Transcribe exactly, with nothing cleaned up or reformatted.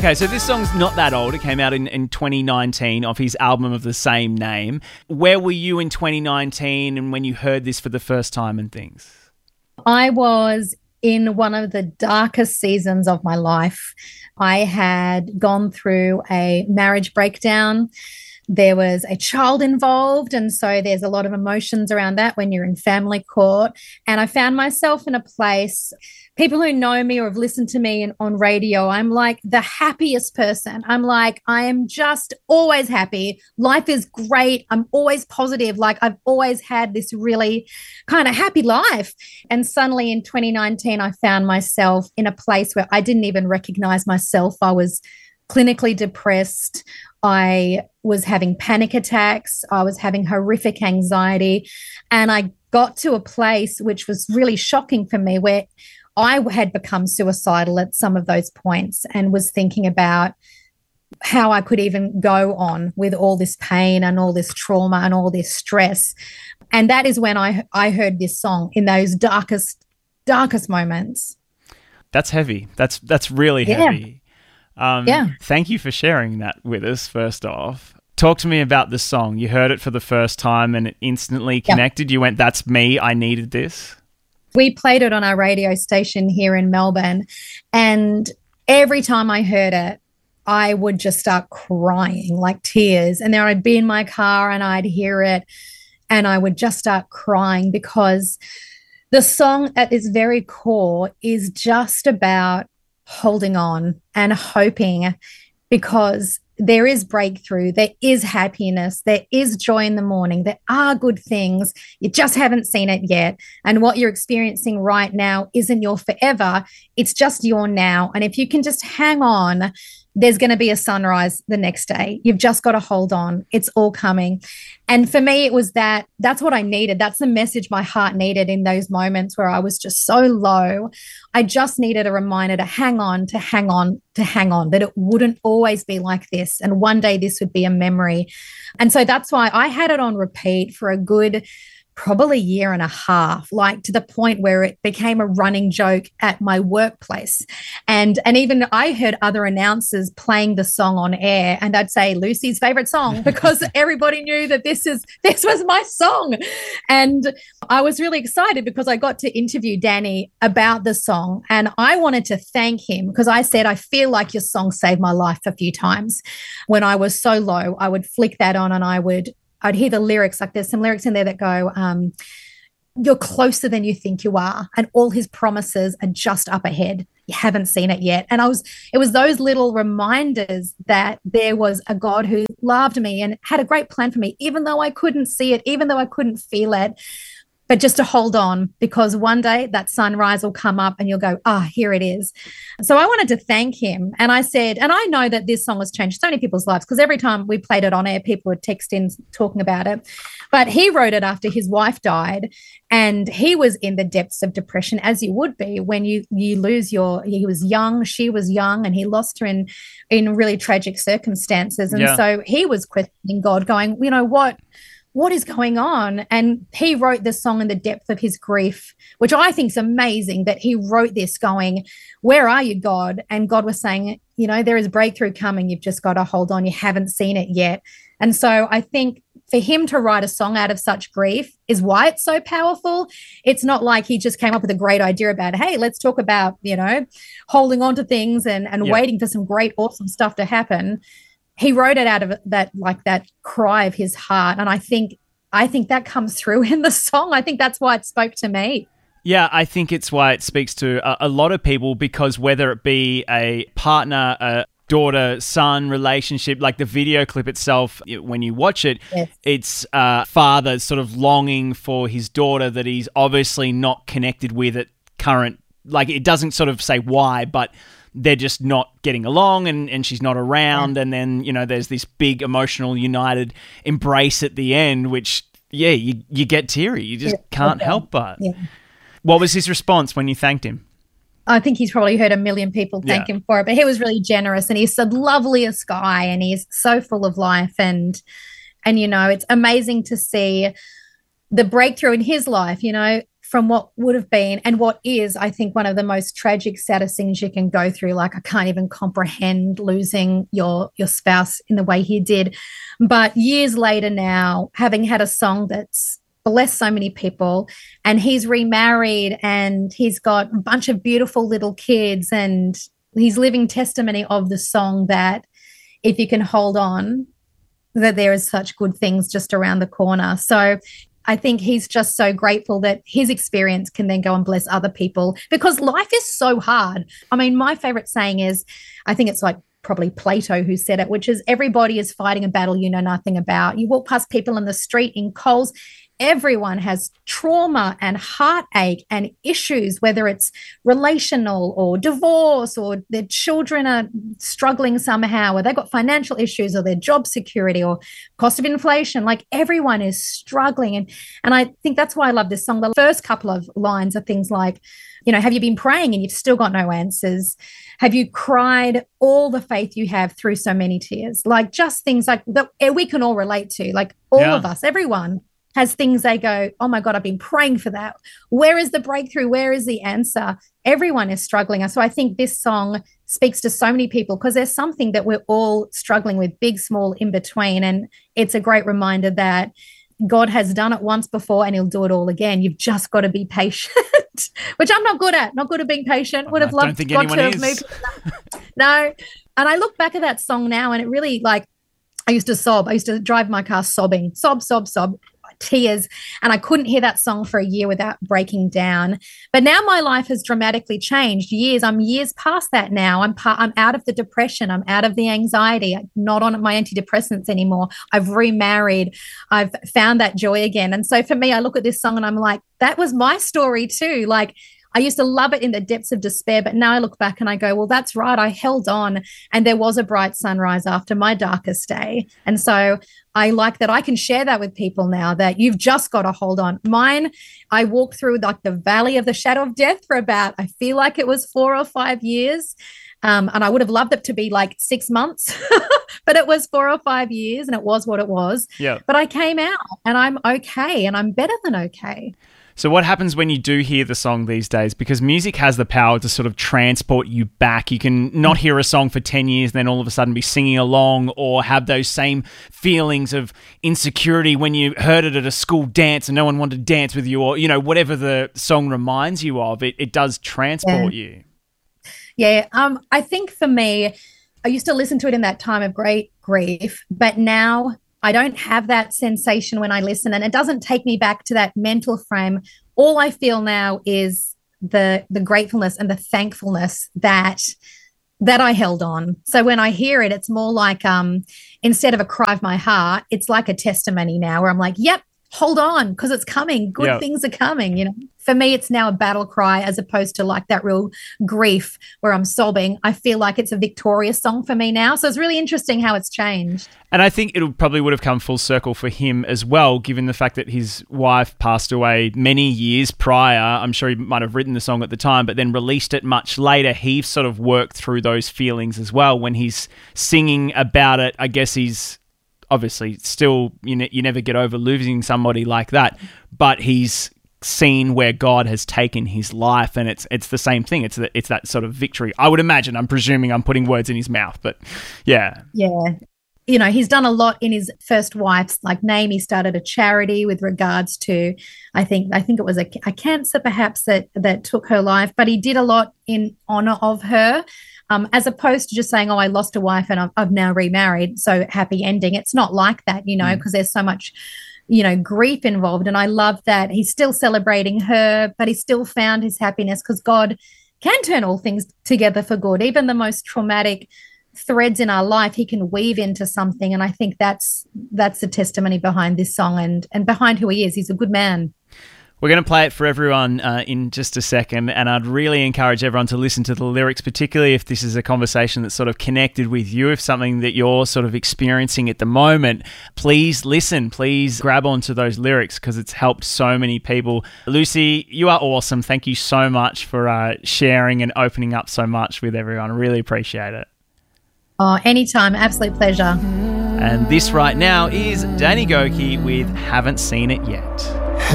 Okay, so this song's not that old. It came out in, in twenty nineteen off his album of the same name. Where were you in twenty nineteen and when you heard this for the first time and things? I was in one of the darkest seasons of my life. I had gone through a marriage breakdown. There was a child involved, and so there's a lot of emotions around that when you're in family court. And I found myself in a place, people who know me or have listened to me in, on radio, I'm like the happiest person. I'm like, I am just always happy. Life is great. I'm always positive. Like I've always had this really kind of happy life. And suddenly in twenty nineteen, I found myself in a place where I didn't even recognize myself. I was clinically depressed. I was having panic attacks. I was having horrific anxiety. And I got to a place which was really shocking for me where I had become suicidal at some of those points and was thinking about how I could even go on with all this pain and all this trauma and all this stress. And that is when I I heard this song in those darkest, darkest moments. That's heavy. That's that's really Yeah. heavy. Um, Yeah. Thank you for sharing that with us, first off. Talk to me about the song. You heard it for the first time and it instantly connected. Yeah. You went, that's me. I needed this. We played it on our radio station here in Melbourne. And every time I heard it, I would just start crying, like tears. And then I'd be in my car and I'd hear it and I would just start crying because the song at its very core is just about holding on and hoping, because there is breakthrough, there is happiness, there is joy in the morning, there are good things. You just haven't seen it yet. And what you're experiencing right now isn't your forever. It's just your now. And if you can just hang on, there's going to be a sunrise the next day. You've just got to hold on. It's all coming. And for me, it was that, that's what I needed. That's the message my heart needed in those moments where I was just so low. I just needed a reminder to hang on, to hang on, to hang on, that it wouldn't always be like this. And one day this would be a memory. And so that's why I had it on repeat for a good probably a year and a half, like to the point where it became a running joke at my workplace. And and even I heard other announcers playing the song on air and I'd say Lucy's favorite song because everybody knew that this is this was my song. And I was really excited because I got to interview Danny about the song and I wanted to thank him because I said, I feel like your song saved my life a few times. When I was so low, I would flick that on and I would I'd hear the lyrics, like there's some lyrics in there that go, um, you're closer than you think you are. And all his promises are just up ahead. You haven't seen it yet. And I was, it was those little reminders that there was a God who loved me and had a great plan for me, even though I couldn't see it, even though I couldn't feel it. But just to hold on, because one day that sunrise will come up and you'll go, ah, oh, here it is. So I wanted to thank him. And I said, and I know that this song has changed so many people's lives because every time we played it on air, people would text in talking about it. But he wrote it after his wife died and he was in the depths of depression, as you would be when you you lose your, he was young, she was young, and he lost her in, in really tragic circumstances. And yeah. So he was questioning God, going, you know, what? What is going on? And he wrote this song in the depth of his grief, which I think is amazing that he wrote this going, where are you, God? And God was saying, you know, there is breakthrough coming. You've just got to hold on. You haven't seen it yet. And so I think for him to write a song out of such grief is why it's so powerful. It's not like he just came up with a great idea about, hey, let's talk about, you know, holding on to things and, and yeah. waiting for some great, awesome stuff to happen. He wrote it out of that, like that cry of his heart. And I think, I think that comes through in the song. I think that's why it spoke to me. Yeah, I think it's why it speaks to a, a lot of people, because whether it be a partner, a daughter-son relationship, like the video clip itself, it, when you watch it, yes. it's a father sort of longing for his daughter that he's obviously not connected with at current, like it doesn't sort of say why, but they're just not getting along and, and she's not around. Yeah. And then, you know, there's this big emotional united embrace at the end, which, yeah, you, you get teary. You just yeah, can't okay. help but. Yeah. What was his response when you thanked him? I think he's probably heard a million people thank yeah. him for it, but he was really generous and he's the loveliest guy and he's so full of life. And, and, you know, it's amazing to see the breakthrough in his life. You know, from what would have been and what is, I think, one of the most tragic, saddest things you can go through. Like, I can't even comprehend losing your your spouse in the way he did. But years later now, having had a song that's blessed so many people, and he's remarried and he's got a bunch of beautiful little kids, and he's living testimony of the song that if you can hold on, that there is such good things just around the corner. So I think he's just so grateful that his experience can then go and bless other people, because life is so hard. I mean, my favorite saying is, I think it's like probably Plato who said it, which is, everybody is fighting a battle you know nothing about. You walk past people in the street in Coles, everyone has trauma and heartache and issues, whether it's relational or divorce, or their children are struggling somehow, or they've got financial issues, or their job security, or cost of inflation. Like, everyone is struggling. And, and I think that's why I love this song. The first couple of lines are things like, you know, have you been praying and you've still got no answers? Have you cried all the faith you have through so many tears? Like, just things like that we can all relate to, like all yeah. of us, everyone has things they go, oh my God, I've been praying for that. Where is the breakthrough? Where is the answer? Everyone is struggling. So I think this song speaks to so many people, because there's something that we're all struggling with, big, small, in between. And it's a great reminder that God has done it once before and he'll do it all again. You've just got to be patient, which I'm not good at, not good at being patient. Would have loved God to have moved. No. And I look back at that song now and it really, like, I used to sob. I used to drive my car sobbing, sob, sob, sob. Tears, and I couldn't hear that song for a year without breaking down. But now my life has dramatically changed. Years, I'm years past that now. I'm part, I'm out of the depression. I'm out of the anxiety. I'm not on my antidepressants anymore. I've remarried. I've found that joy again. And so for me, I look at this song and I'm like, that was my story too. Like, I used to love it in the depths of despair, but now I look back and I go, well, that's right. I held on and there was a bright sunrise after my darkest day. And so I like that I can share that with people now, that you've just got to hold on. Mine, I walked through like the valley of the shadow of death for about, I feel like it was four or five years. Um, and I would have loved it to be like six months, but it was four or five years and it was what it was. Yeah. But I came out and I'm okay, and I'm better than okay. So what happens when you do hear the song these days? Because music has the power to sort of transport you back. You can not hear a song for ten years and then all of a sudden be singing along, or have those same feelings of insecurity when you heard it at a school dance and no one wanted to dance with you, or, you know, whatever the song reminds you of. It, it does transport yeah. you. Yeah. Um, I think for me, I used to listen to it in that time of great grief, but now I don't have that sensation when I listen, and it doesn't take me back to that mental frame. All I feel now is the the gratefulness and the thankfulness that that I held on. So when I hear it, it's more like um, instead of a cry of my heart, it's like a testimony now, where I'm like, yep, hold on, because it's coming. Good yep. things are coming, you know. For me, it's now a battle cry, as opposed to like that real grief where I'm sobbing. I feel like it's a victorious song for me now. So it's really interesting how it's changed. And I think it probably would have come full circle for him as well, given the fact that his wife passed away many years prior. I'm sure he might have written the song at the time, but then released it much later. He sort of worked through those feelings as well. When he's singing about it, I guess he's obviously still, you know, you never get over losing somebody like that, but he's seen where God has taken his life, and it's it's the same thing. It's the, it's that sort of victory. I would imagine. I'm presuming I'm putting words in his mouth, but yeah, yeah. You know, he's done a lot in his first wife's like name. He started a charity with regards to, I think, I think it was a, a cancer perhaps that that took her life, but he did a lot in honor of her. Um, as opposed to just saying, oh, I lost a wife and I've, I've now remarried, so happy ending. It's not like that, you know, because mm. there's so much, you know, grief involved. And I love that he's still celebrating her, but he still found his happiness, because God can turn all things together for good. Even the most traumatic threads in our life, he can weave into something. And I think that's that's the testimony behind this song, and and behind who he is. He's a good man. We're going to play it for everyone uh, in just a second, and I'd really encourage everyone to listen to the lyrics, particularly if this is a conversation that's sort of connected with you, if something that you're sort of experiencing at the moment. Please listen. Please grab onto those lyrics, because it's helped so many people. Lucy, you are awesome. Thank you so much for uh, sharing and opening up so much with everyone. I really appreciate it. Oh, anytime. Absolute pleasure. And this right now is Danny Gokey with Haven't Seen It Yet.